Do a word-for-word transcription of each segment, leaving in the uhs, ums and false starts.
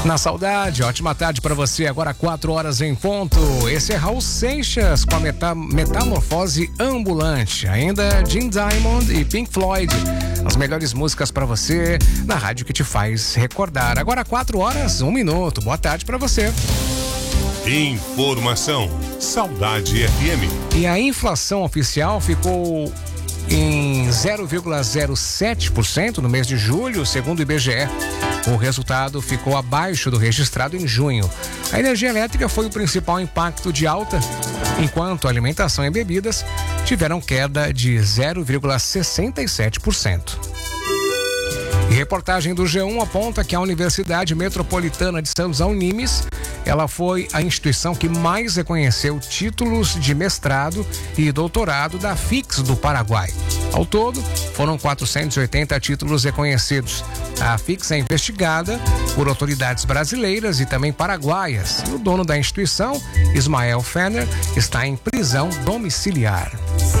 Na saudade, ótima tarde para você, agora quatro horas em ponto. Esse é Raul Seixas com a meta, Metamorfose Ambulante. Ainda Jim Diamond e Pink Floyd. As melhores músicas para você na rádio que te faz recordar. Agora quatro horas, um minuto. Boa tarde para você. Informação, Saudade F M. E a inflação oficial ficou em zero vírgula zero sete por cento no mês de julho, segundo o I B G E. O resultado ficou abaixo do registrado em junho. A energia elétrica foi o principal impacto de alta, enquanto alimentação e bebidas tiveram queda de zero vírgula sessenta e sete por cento. E reportagem do G um aponta que a Universidade Metropolitana de Santos Unimes, ela foi a instituição que mais reconheceu títulos de mestrado e doutorado da F I X do Paraguai. Ao todo, foram quatrocentos e oitenta títulos reconhecidos. A F I X é investigada por autoridades brasileiras e também paraguaias. E o dono da instituição, Ismael Fenner, está em prisão domiciliar.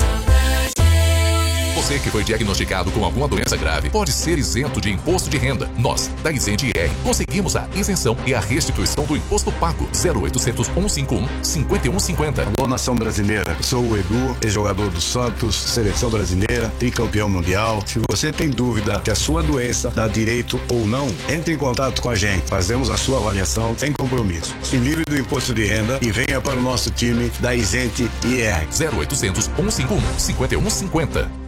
Você que foi diagnosticado com alguma doença grave pode ser isento de imposto de renda. Nós, da Isente I R, conseguimos a isenção e a restituição do imposto pago. zero oitocentos, cento e cinquenta e um, cinquenta e um cinquenta. Alô, nação brasileira. Eu sou o Edu, ex-jogador do Santos, seleção brasileira, tricampeão mundial. Se você tem dúvida se a sua doença dá direito ou não, entre em contato com a gente. Fazemos a sua avaliação sem compromisso. Se livre do imposto de renda e venha para o nosso time da Isente I R. zero oitocentos, cento e cinquenta e um, cinquenta e um cinquenta.